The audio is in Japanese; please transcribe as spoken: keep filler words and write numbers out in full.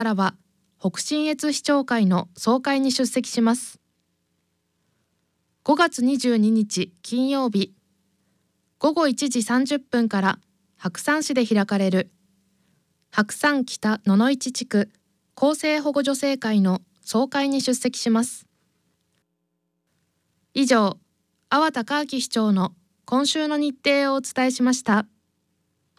からは北信越市長会の総会に出席します。ごがつにじゅうににち金曜日、ごごいちじさんじゅっぷんから白山市で開かれる白山北野々市地区厚生保護助成会の総会に出席します。以上、粟田嘉明市長の今週の日程をお伝えしました。